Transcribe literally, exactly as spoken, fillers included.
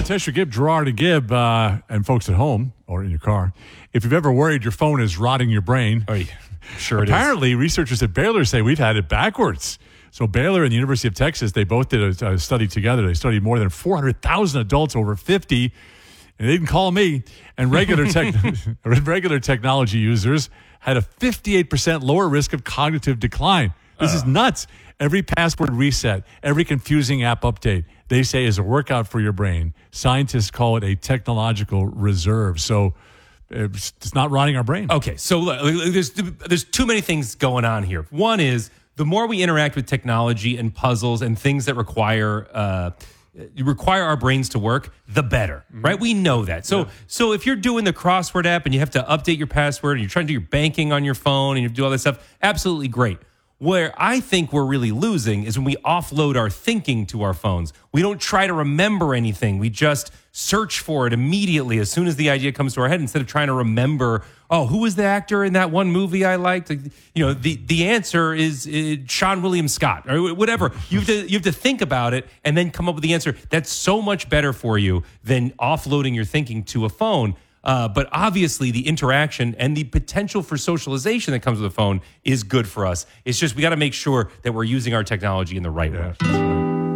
Tesher Gibb, Gerard and Gibb, uh, and folks at home or in your car, if you've ever worried your phone is rotting your brain, oh, yeah. Sure it apparently is. researchers at Baylor say we've had it backwards. So Baylor and the University of Texas, they both did a, a study together. They studied more than four hundred thousand adults over fifty, and they didn't call me. And regular tech, regular technology users had a fifty-eight percent lower risk of cognitive decline. This uh. is nuts. Every password reset, every confusing app update, they say is a workout for your brain. Scientists call it a technological reserve. So it's, it's not rotting our brain. Okay, so look, there's there's too many things going on here. One is the more we interact with technology and puzzles and things that require uh, require our brains to work, the better, mm-hmm. right? We know that. So yeah. so if you're doing the crossword app and you have to update your password and you're trying to do your banking on your phone and you do all this stuff, absolutely great. Where I think we're really losing is when we offload our thinking to our phones. We don't try to remember anything. We just search for it immediately as soon as the idea comes to our head instead of trying to remember, oh, who was the actor in that one movie I liked? You know, the, the answer is uh, Sean William Scott or whatever. You have, to, you have to think about it and then come up with the answer. That's so much better for you than offloading your thinking to a phone. Uh, but obviously, the interaction and the potential for socialization that comes with a phone is good for us. It's just we got to make sure that we're using our technology in the right yeah. way.